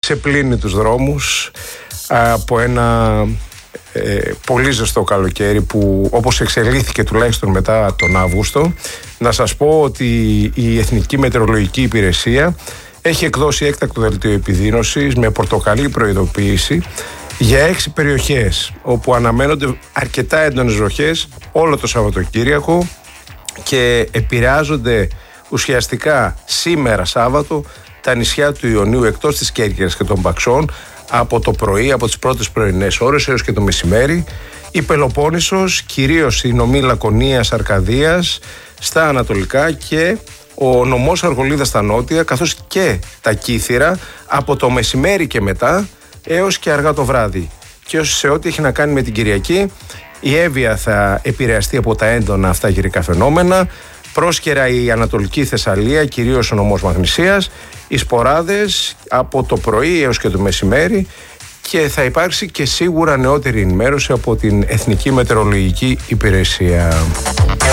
ξεπλύνει τους δρόμους από ένα πολύ ζεστό καλοκαίρι που όπως εξελίχθηκε τουλάχιστον μετά τον Αύγουστο. Να σας πω ότι η Εθνική Μετεωρολογική Υπηρεσία έχει εκδώσει έκτακτο δελτίο επιδείνωσης με πορτοκαλί προειδοποίηση για 6 περιοχές όπου αναμένονται αρκετά έντονες βροχές όλο το Σαββατοκύριακο και επηρεάζονται ουσιαστικά σήμερα Σάββατο τα νησιά του Ιωνίου εκτός της Κέρκυρας και των Παξών από το πρωί, από τις πρώτες πρωινές ώρες έως και το μεσημέρι. Η Πελοπόννησος, κυρίως η νομή Λακωνίας Αρκαδίας στα ανατολικά και ο νομός Αργολίδας στα νότια, καθώς και τα Κύθυρα από το μεσημέρι και μετά έως και αργά το βράδυ. Και σε ό,τι έχει να κάνει με την Κυριακή, η Εύβοια θα επηρεαστεί από τα έντονα αυτά γυρικά φαινόμενα. Πρόσκαιρα η Ανατολική Θεσσαλία, κυρίως ο νομός Μαγνησίας, οι σποράδες από το πρωί έως και το μεσημέρι και θα υπάρξει και σίγουρα νεότερη ενημέρωση από την Εθνική Μετεωρολογική Υπηρεσία.